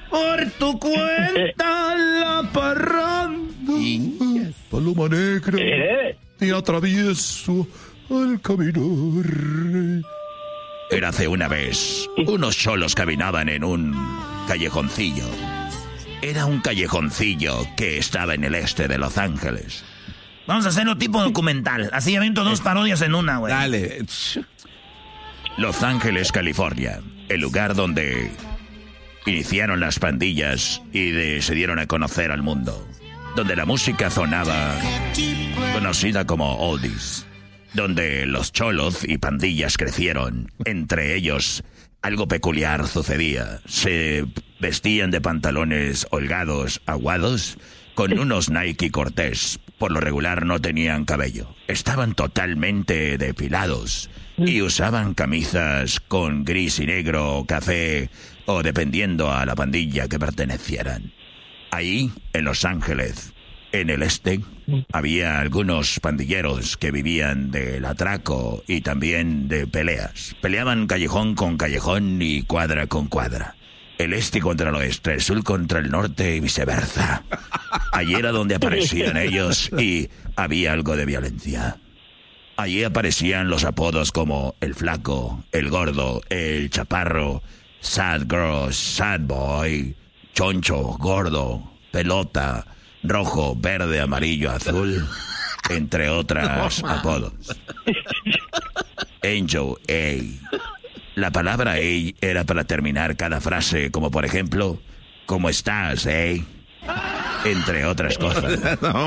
por tu cuenta la parranda. Paloma negra, te atravieso al caminar. Érase una vez, unos cholos caminaban en un callejoncillo. Era un callejoncillo que estaba en el este de Los Ángeles. Vamos a hacerlo tipo documental. Así avento 2 parodias en una, güey. Dale. Los Ángeles, California. El lugar donde iniciaron las pandillas y se dieron a conocer al mundo. Donde la música sonaba conocida como oldies. Donde los cholos y pandillas crecieron. Entre ellos, algo peculiar sucedía. Se vestían de pantalones holgados, aguados, con unos Nike Cortés. Por lo regular no tenían cabello. Estaban totalmente depilados. Y usaban camisas con gris y negro, café, o dependiendo a la pandilla que pertenecieran. Ahí, en Los Ángeles, en el este, había algunos pandilleros que vivían del atraco y también de peleas. Peleaban callejón con callejón y cuadra con cuadra. El este contra el oeste, el sur contra el norte y viceversa. Allí era donde aparecían ellos y había algo de violencia. Allí aparecían los apodos como el flaco, el gordo, el chaparro, sad girl, sad boy, choncho, gordo, pelota, rojo, verde, amarillo, azul, entre otras apodos. Angel A. La palabra A era para terminar cada frase, como por ejemplo, ¿cómo estás, entre otras cosas.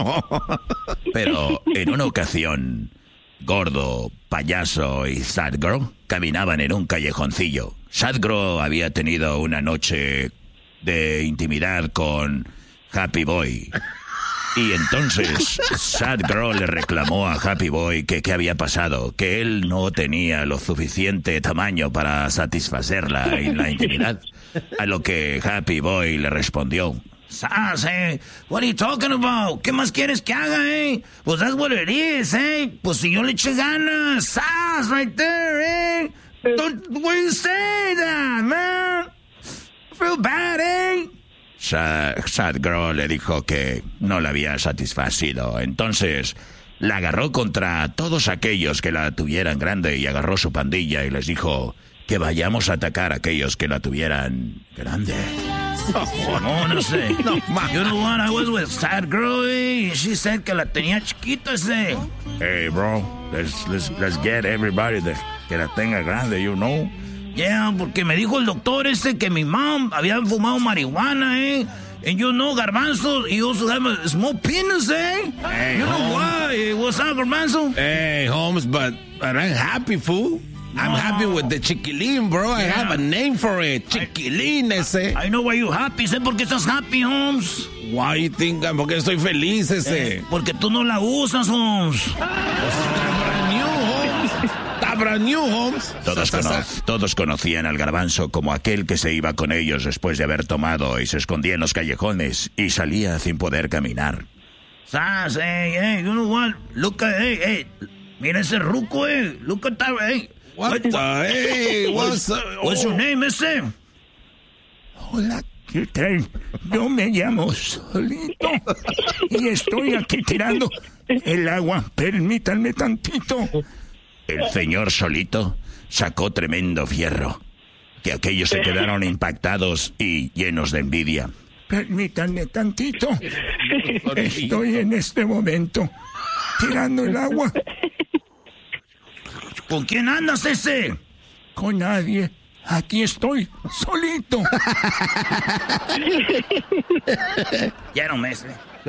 Pero en una ocasión, Gordo, Payaso y Sad Girl caminaban en un callejoncillo. Sad Girl había tenido una noche de intimidad con Happy Boy. Y entonces Sad Girl le reclamó a Happy Boy que qué había pasado, que él no tenía lo suficiente tamaño para satisfacerla en la intimidad. A lo que Happy Boy le respondió: "Sas, what are you talking about? ¿Qué más quieres que haga, Pues that's what it is, Pues si yo le eché ganas, Sas, right there, Don't, why you say that, man? I feel bad, Sad Girl le dijo que no la había satisfacido. Entonces la agarró contra todos aquellos que la tuvieran grande y agarró su pandilla y les dijo que vayamos a atacar a aquellos que la tuvieran grande. No sé. No, you know what? I was with Sad Girl, and she said que la tenía chiquita, Hey, bro, let's get everybody que la tenga grande, you know. Yeah, porque me dijo el doctor que mi mom había fumado marihuana, And you know, Garbanzo, he also have a small penis, Hey, you know why? What's up, Garbanzo? Hey, Holmes, but I'm happy, fool. I'm happy with the chiquilín, bro. Yeah. I have a name for it. Chiquilín, ese. I know why you happy. Sé por qué estás happy, Holmes. Why you think? Porque estoy feliz, ese. Porque tú no la usas, Holmes. Brand new, Holmes. Todos conocían al Garbanzo como aquel que se iba con ellos después de haber tomado y se escondía en los callejones y salía sin poder caminar. Sas, you know what? Look at, mira ese ruco, Look at that, What the, What's your name, ese? Hola, ¿qué tal? Yo me llamo Solito y estoy aquí tirando el agua. Permítanme tantito. El señor Solito sacó tremendo fierro, que aquellos se quedaron impactados y llenos de envidia. Permítanme tantito. Estoy en este momento tirando el agua. ¿Con quién andas, ese? Con nadie. Aquí estoy, solito. Ya no me sé.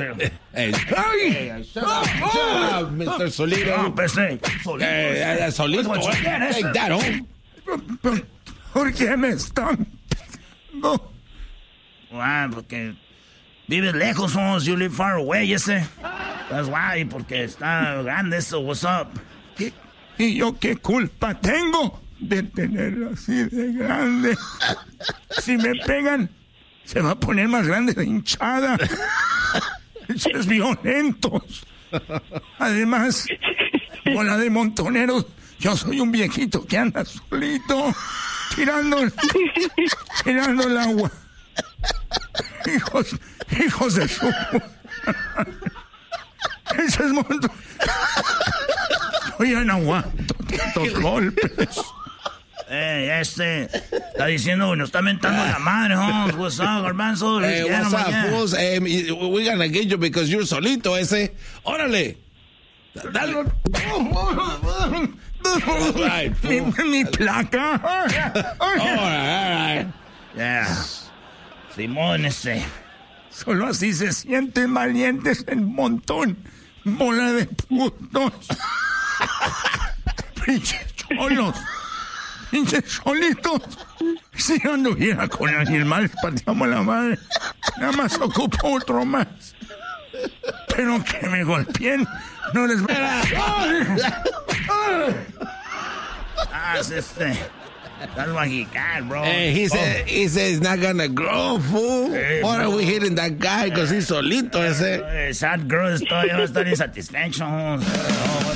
Hey, shut up, Mr. Solito. No, pues, Solito. Solito. Take that home. ¿Por qué me están? No. Porque vives lejos, Holmes. You live far away, ese. That's why, porque está grande eso. What's up? ¿Y yo qué culpa tengo de tenerlo así de grande? Si me pegan, se va a poner más grande de hinchada. Es violentos. Además, con la de montoneros, yo soy un viejito que anda solito tirando el agua. Hijos de su... Ese es mundo. Oye, no aguanto tantos golpes. Está diciendo, nos está mentando la madre, Holmes. What's up, Garbanzo? What's up, fools? We're gonna get you because you're solito, ese. Órale. Dale. Right, mi placa. All right. Yeah. Simón, Solo así se sienten valientes el montón. Bola de putos. Pinches cholos. Pinches solitos. Si yo anduviera con alguien más, partíamos la madre. Nada más ocupo otro más. Pero que me golpeen, no les voy a... That's what he got, bro. He said it's not gonna grow, fool. Why are we hitting that guy? Because he's solito, ese. Sad girl todavía va a estar insatisfecho.